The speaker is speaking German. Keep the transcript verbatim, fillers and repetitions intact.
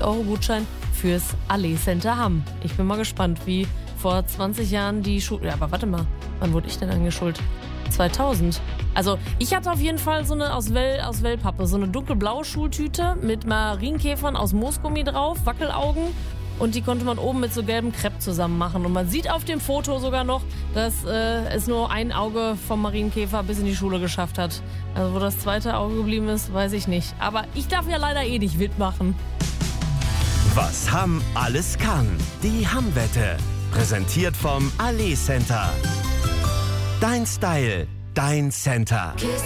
Euro Gutschein fürs Allee Center Hamm. Ich bin mal gespannt, wie vor zwanzig Jahren die Schule... Ja, aber warte mal, wann wurde ich denn angeschult? zweitausend. Also ich hatte auf jeden Fall so eine aus, Well, aus Wellpappe, so eine dunkelblaue Schultüte mit Marienkäfern aus Moosgummi drauf, Wackelaugen. Und die konnte man oben mit so gelbem Krepp zusammen machen. Und man sieht auf dem Foto sogar noch, dass äh, es nur ein Auge vom Marienkäfer bis in die Schule geschafft hat. Also wo das zweite Auge geblieben ist, weiß ich nicht. Aber ich darf ja leider eh nicht mitmachen. Was Hamm alles kann. Die Hamm-Wette. Präsentiert vom Allee Center. Dein Style, dein Center.